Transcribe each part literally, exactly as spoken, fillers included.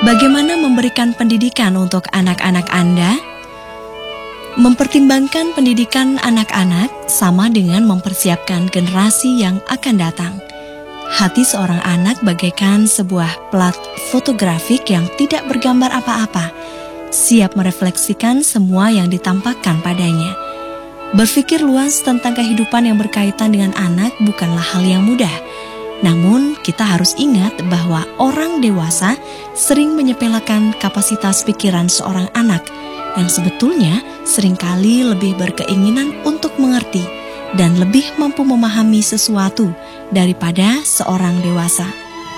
Bagaimana memberikan pendidikan untuk anak-anak Anda? Mempertimbangkan pendidikan anak-anak sama dengan mempersiapkan generasi yang akan datang. Hati seorang anak bagaikan sebuah plat fotografik yang tidak bergambar apa-apa, siap merefleksikan semua yang ditampakkan padanya. Berpikir luas tentang kehidupan yang berkaitan dengan anak bukanlah hal yang mudah. Namun, kita harus ingat bahwa orang dewasa sering menyepelekan kapasitas pikiran seorang anak yang sebetulnya seringkali lebih berkeinginan untuk mengerti dan lebih mampu memahami sesuatu daripada seorang dewasa.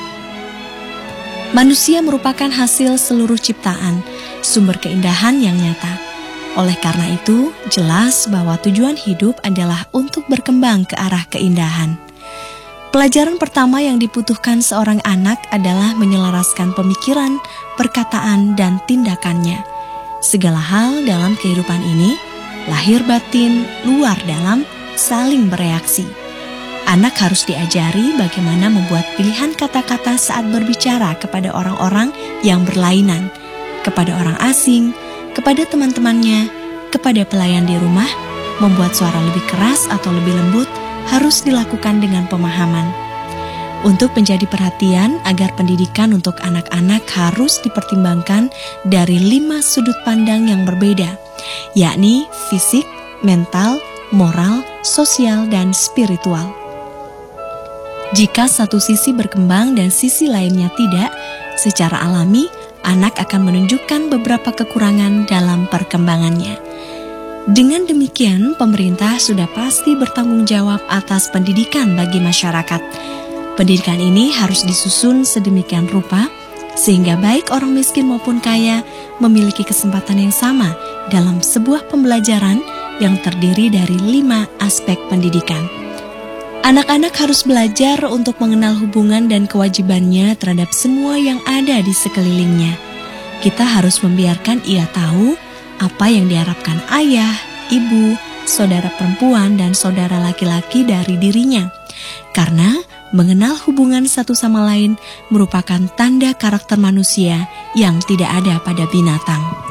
Manusia merupakan hasil seluruh ciptaan, sumber keindahan yang nyata. Oleh karena itu, jelas bahwa tujuan hidup adalah untuk berkembang ke arah keindahan. Pelajaran pertama yang dibutuhkan seorang anak adalah menyelaraskan pemikiran, perkataan, dan tindakannya. Segala hal dalam kehidupan ini, lahir batin, luar dalam, saling bereaksi. Anak harus diajari bagaimana membuat pilihan kata-kata saat berbicara kepada orang-orang yang berlainan, kepada orang asing, kepada teman-temannya, kepada pelayan di rumah. Membuat suara lebih keras atau lebih lembut harus dilakukan dengan pemahaman. Untuk menjadi perhatian agar pendidikan untuk anak-anak harus dipertimbangkan dari lima sudut pandang yang berbeda, yakni fisik, mental, moral, sosial, dan spiritual. Jika satu sisi berkembang dan sisi lainnya tidak, secara alami anak akan menunjukkan beberapa kekurangan dalam perkembangannya. Dengan demikian, pemerintah sudah pasti bertanggung jawab atas pendidikan bagi masyarakat. Pendidikan ini harus disusun sedemikian rupa sehingga baik orang miskin maupun kaya memiliki kesempatan yang sama dalam sebuah pembelajaran yang terdiri dari lima aspek pendidikan. Anak-anak harus belajar untuk mengenal hubungan dan kewajibannya terhadap semua yang ada di sekelilingnya. Kita harus membiarkan ia tahu apa yang diharapkan ayah, ibu, saudara perempuan, dan saudara laki-laki dari dirinya. Karena mengenal hubungan satu sama lain merupakan tanda karakter manusia yang tidak ada pada binatang.